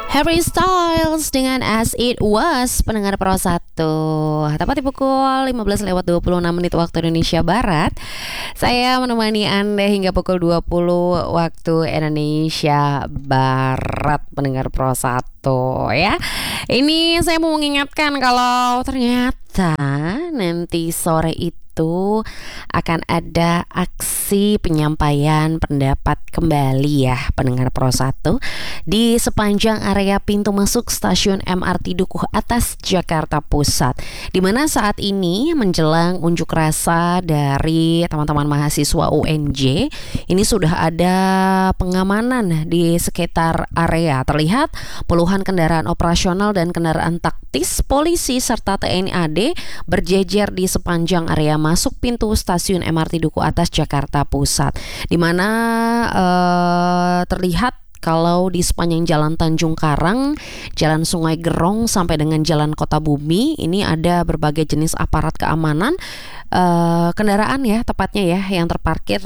Harry Styles dengan As It Was, pendengar Pro 1. Tepat di pukul 15:26 waktu Indonesia Barat. Saya menemani Anda hingga pukul 20 waktu Indonesia Barat, pendengar Pro 1 ya. Ini saya mau mengingatkan kalau ternyata nanti sore itu akan ada aksi penyampaian pendapat kembali ya, pendengar Pro 1, di sepanjang area pintu masuk stasiun MRT Dukuh Atas Jakarta Pusat, di mana saat ini menjelang unjuk rasa dari teman-teman mahasiswa UNJ, ini sudah ada pengamanan di sekitar area. Terlihat puluhan kendaraan operasional dan kendaraan taktis polisi serta TNI AD berjejer di sepanjang area masuk pintu stasiun MRT Dukuh Atas Jakarta Pusat, di mana terlihat kalau di sepanjang Jalan Tanjung Karang, Jalan Sungai Gerong sampai dengan Jalan Kota Bumi, ini ada berbagai jenis aparat keamanan, kendaraan ya tepatnya ya, yang terparkir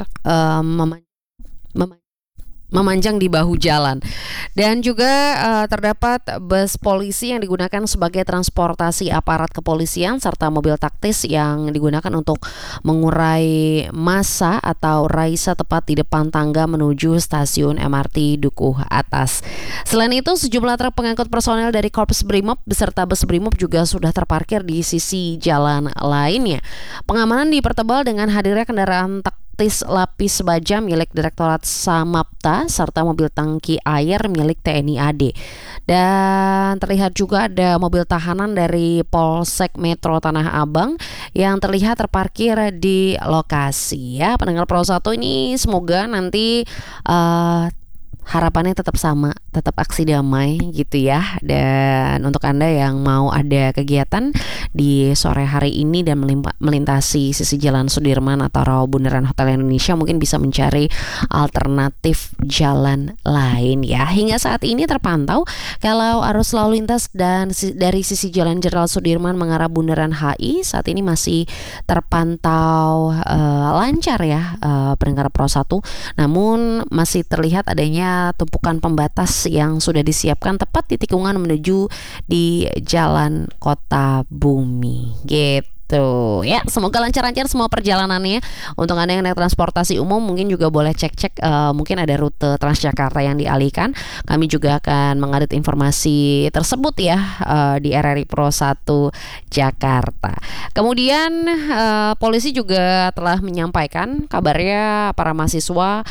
memanjang di bahu jalan. Dan juga terdapat bus polisi yang digunakan sebagai transportasi aparat kepolisian serta mobil taktis yang digunakan untuk mengurai massa atau raisa tepat di depan tangga menuju stasiun MRT Dukuh Atas. Selain itu, sejumlah truk pengangkut personel dari Korps Brimob beserta bus Brimob juga sudah terparkir di sisi jalan lainnya. Pengamanan dipertebal dengan hadirnya kendaraan taktis lapis baja milik Direktorat Samapta serta mobil tangki air milik TNI AD. Dan terlihat juga ada mobil tahanan dari Polsek Metro Tanah Abang yang terlihat terparkir di lokasi ya. Pendengar Pro 1, ini semoga nanti harapannya tetap sama, tetap aksi damai gitu ya. Dan untuk Anda yang mau ada kegiatan di sore hari ini dan melintasi sisi Jalan Sudirman atau Bundaran Hotel Indonesia, mungkin bisa mencari alternatif jalan lain ya. Hingga saat ini terpantau kalau arus lalu lintas dan dari sisi Jalan Jenderal Sudirman mengarah Bundaran HI saat ini masih terpantau lancar ya, pendengar Pro 1. Namun masih terlihat adanya tumpukan pembatas yang sudah disiapkan tepat di tikungan menuju di Jalan Kota Bumi gitu ya. Semoga lancar-lancar semua perjalanannya. Untuk Anda yang naik transportasi umum mungkin juga boleh cek-cek, mungkin ada rute Transjakarta yang dialihkan. Kami juga akan mengupdate informasi tersebut ya di RRI Pro 1 Jakarta. Kemudian polisi juga telah menyampaikan kabarnya para mahasiswa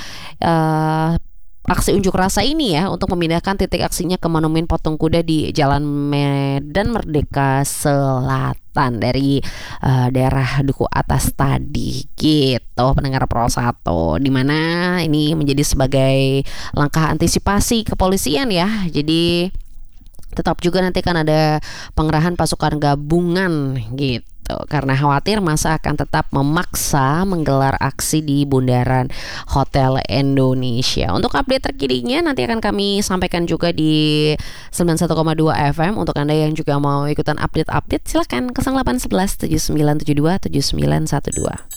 aksi unjuk rasa ini ya untuk memindahkan titik aksinya ke Monumen Patung Kuda di Jalan Medan Merdeka Selatan dari daerah Dukuh Atas tadi gitu, pendengar Pro 1, di mana ini menjadi sebagai langkah antisipasi kepolisian ya. Jadi tetap juga nanti kan ada pengerahan pasukan gabungan gitu, karena khawatir masa akan tetap memaksa menggelar aksi di Bundaran Hotel Indonesia. Untuk update terkininya nanti akan kami sampaikan juga di 91,2 FM. Untuk Anda yang juga mau ikutan update silahkan 0811 7972 7912.